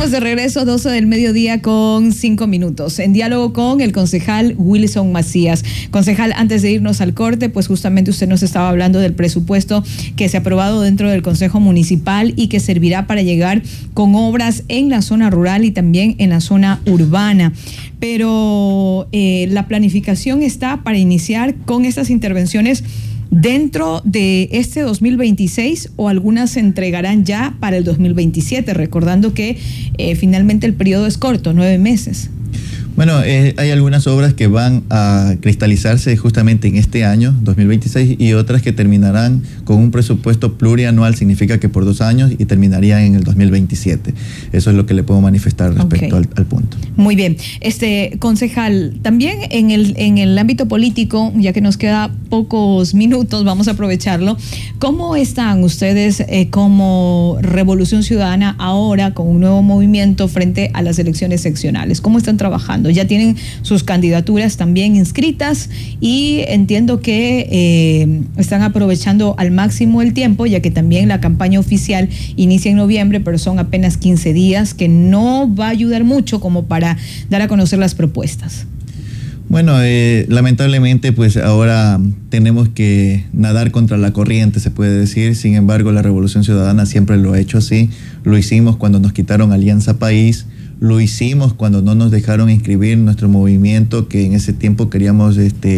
Estamos de regreso, 12 del mediodía con 5 minutos. En diálogo con el concejal Wilson Macías. Concejal, antes de irnos al corte, pues justamente usted nos estaba hablando del presupuesto que se ha aprobado dentro del Consejo Municipal y que servirá para llegar con obras en la zona rural y también en la zona urbana. Pero la planificación está para iniciar con estas intervenciones dentro de este 2026 o algunas se entregarán ya para el 2027, recordando que finalmente el periodo es corto, 9 meses. Bueno, hay algunas obras que van a cristalizarse justamente en este año, 2026, y otras que terminarán con un presupuesto plurianual, significa que por 2 años y terminarían en el 2027. Eso es lo que le puedo manifestar respecto al punto. Muy bien. Concejal, también en el ámbito político, ya que nos queda pocos minutos, vamos a aprovecharlo. ¿Cómo están ustedes como Revolución Ciudadana ahora con un nuevo movimiento frente a las elecciones seccionales? ¿Cómo están trabajando? Ya tienen sus candidaturas también inscritas y entiendo que están aprovechando al máximo el tiempo, ya que también la campaña oficial inicia en noviembre, pero son apenas 15 días, que no va a ayudar mucho como para dar a conocer las propuestas. Bueno, lamentablemente pues ahora tenemos que nadar contra la corriente, se puede decir. Sin embargo, la Revolución Ciudadana siempre lo ha hecho así. Lo hicimos cuando nos quitaron Alianza País. Lo hicimos cuando no nos dejaron inscribir nuestro movimiento, que en ese tiempo queríamos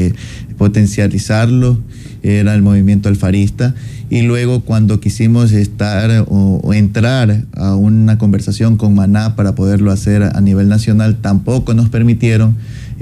potencializarlo, era el movimiento alfarista. Y luego cuando quisimos estar o entrar a una conversación con Maná para poderlo hacer a nivel nacional, tampoco nos permitieron.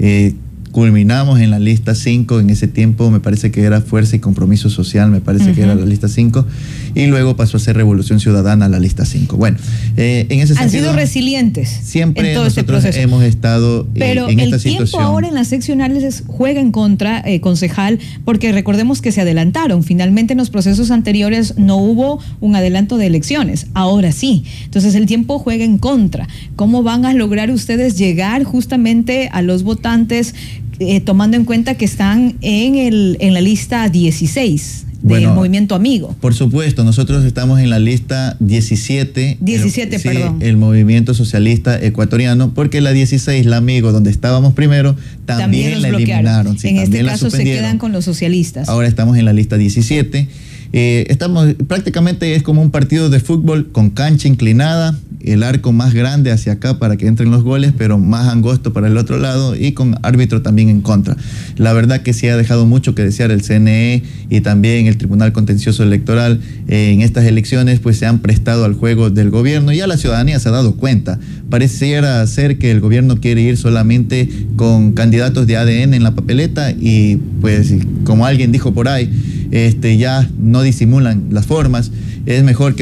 Culminamos en la lista 5, en ese tiempo me parece que era Fuerza y Compromiso Social, me parece que era la lista 5, y luego pasó a ser Revolución Ciudadana la lista 5. Bueno, en ese sentido... Han sido resilientes siempre en todo nosotros hemos estado en esta situación. Pero el tiempo ahora en las seccionales juega en contra, concejal, porque recordemos que se adelantaron. Finalmente en los procesos anteriores no hubo un adelanto de elecciones, ahora sí. Entonces el tiempo juega en contra. ¿Cómo van a lograr ustedes llegar justamente a los votantes tomando en cuenta que están en la lista 16 del Movimiento Amigo? Por supuesto, nosotros estamos en la lista 17. 17, perdón. El Movimiento Socialista Ecuatoriano, porque la 16, la Amigo, donde estábamos primero, también la eliminaron. Sí, en este caso se quedan con los socialistas. Ahora estamos en la lista 17. Prácticamente es como un partido de fútbol con cancha inclinada, el arco más grande hacia acá para que entren los goles, pero más angosto para el otro lado y con árbitro también en contra. La verdad que sí ha dejado mucho que desear el CNE y también el Tribunal Contencioso Electoral. En estas elecciones pues se han prestado al juego del gobierno y ya la ciudadanía se ha dado cuenta. Pareciera ser que el gobierno quiere ir solamente con candidatos de ADN en la papeleta y pues como alguien dijo por ahí, ya no disimulan las formas. Es mejor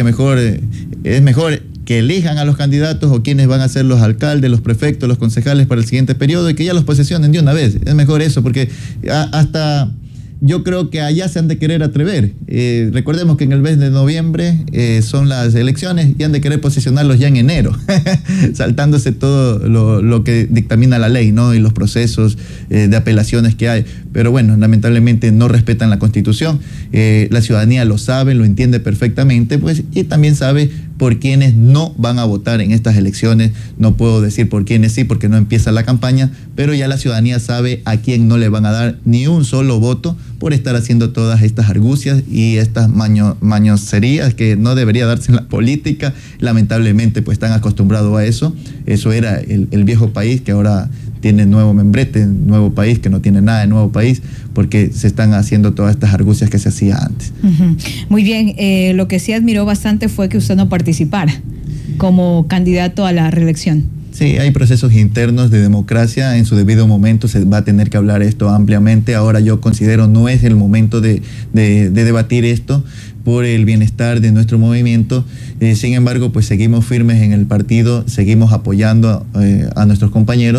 que elijan a los candidatos o quienes van a ser los alcaldes, los prefectos, los concejales para el siguiente periodo y que ya los posesionen de una vez. Es mejor eso, porque hasta yo creo que allá se han de querer atrever. Recordemos que en el mes de noviembre son las elecciones y han de querer posicionarlos ya en enero, saltándose todo lo que dictamina la ley, ¿no? Y los procesos de apelaciones que hay. Pero bueno, lamentablemente no respetan la Constitución. La ciudadanía lo sabe, lo entiende perfectamente, pues, y también sabe por quienes no van a votar en estas elecciones. No puedo decir por quienes sí, porque no empieza la campaña, pero ya la ciudadanía sabe a quién no le van a dar ni un solo voto por estar haciendo todas estas argucias y estas mañoserías que no debería darse en la política. Lamentablemente pues están acostumbrados a eso. Eso era el viejo país, que ahora tiene nuevo membrete, nuevo país que no tiene nada de nuevo país, porque se están haciendo todas estas argucias que se hacía antes. Muy bien, lo que sí admiró bastante fue que usted no participara como candidato a la reelección. Sí, hay procesos internos de democracia, en su debido momento se va a tener que hablar esto ampliamente. Ahora yo considero no es el momento de debatir esto por el bienestar de nuestro movimiento. Sin embargo, pues seguimos firmes en el partido, seguimos apoyando a nuestros compañeros.